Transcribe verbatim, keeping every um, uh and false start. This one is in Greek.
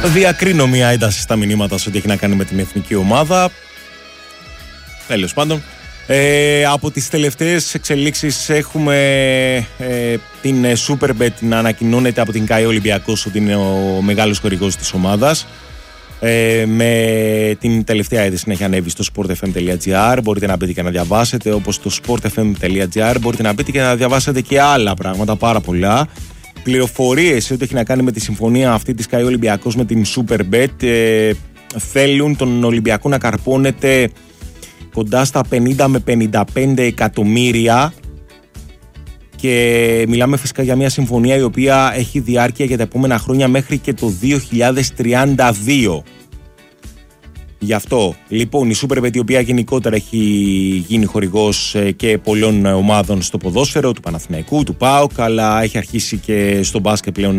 Διακρίνω μια ένταση στα μηνύματα σε ό,τι έχει να κάνει με την εθνική ομάδα. Τέλος πάντων. Ε, από τις τελευταίες εξελίξεις έχουμε ε, την Superbet να ανακοινώνεται από την ΚΑΕ Ολυμπιακός ότι είναι ο μεγάλος χορηγός της ομάδας. Ε, με την τελευταία είδηση να έχει ανέβει στο sportfm.gr. Μπορείτε να μπείτε και να διαβάσετε, όπως στο sportfm.gr μπορείτε να μπείτε και να διαβάσετε και άλλα πράγματα, πάρα πολλά πληροφορίες σε ό,τι έχει να κάνει με τη συμφωνία αυτή της ΚΑΕ Ολυμπιακός με την Superbet. Ε, θέλουν τον Ολυμπιακό να καρπώνεται κοντά στα πενήντα με πενήντα πέντε εκατομμύρια και μιλάμε φυσικά για μια συμφωνία η οποία έχει διάρκεια για τα επόμενα χρόνια μέχρι και το δύο χιλιάδες τριάντα δύο. Γι' αυτό λοιπόν η Superbet, η οποία γενικότερα έχει γίνει χορηγός και πολλών ομάδων στο ποδόσφαιρο, του Παναθηναϊκού, του ΠΑΟΚ, αλλά έχει αρχίσει και στο μπάσκετ πλέον